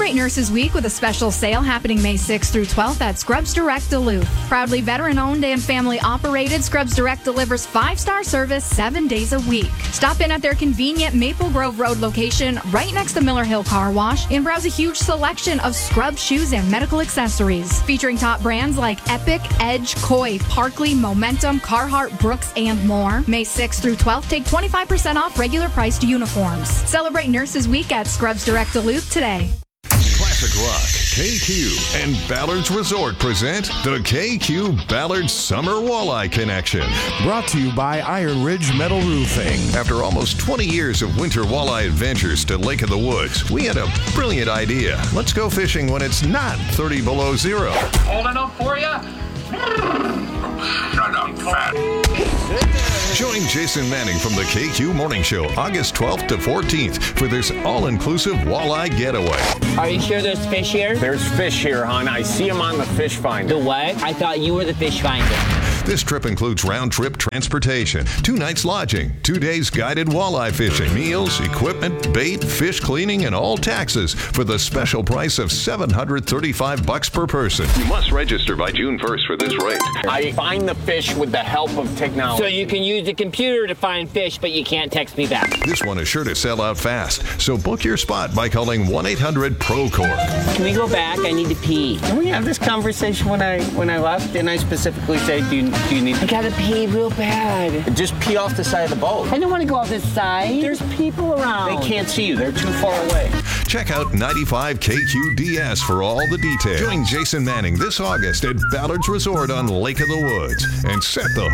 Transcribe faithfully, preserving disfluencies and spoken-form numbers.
Celebrate Nurses Week with a special sale happening May sixth through twelfth at Scrubs Direct Duluth. Proudly veteran-owned and family-operated, Scrubs Direct delivers five-star service seven days a week. Stop in at their convenient Maple Grove Road location right next to Miller Hill Car Wash and browse a huge selection of scrub shoes and medical accessories. Featuring top brands like Epic, Edge, Koi, Parkley, Momentum, Carhartt, Brooks, and more. May sixth through twelfth, take twenty-five percent off regular priced uniforms. Celebrate Nurses Week at Scrubs Direct Duluth today. Classic Rock, K Q, and Ballard's Resort present the K Q Ballard Summer Walleye Connection. Brought to you by Iron Ridge Metal Roofing. After almost twenty years of winter walleye adventures to Lake of the Woods, we had a brilliant idea. Let's go fishing when it's not thirty below zero. Holding up for you? Shut up, fat. Join Jason Manning from the K Q Morning Show August twelfth to fourteenth for this all-inclusive walleye getaway. Are you sure there's fish here? There's fish here, hon. I see them on the fish finder. The what? I thought you were the fish finder. This trip includes round-trip transportation, two nights lodging, two days guided walleye fishing, meals, equipment, bait, fish cleaning, and all taxes for the special price of seven hundred thirty-five bucks per person. You must register by June first for this rate. I find the fish with the help of technology. So you can use the computer to find fish, but you can't text me back. This one is sure to sell out fast, so book your spot by calling one eight hundred pro cork. Can we go back? I need to pee. Can we have this conversation when I when I left? Didn't I specifically say, do you, do you need... I gotta pee real bad. Just pee off the side of the boat. I don't want to go off this side. There's people around. They can't see you. They're too far away. Check out ninety-five K Q D S for all the details. Join Jason Manning this August at Ballard's Resort on Lake of the Woods and set the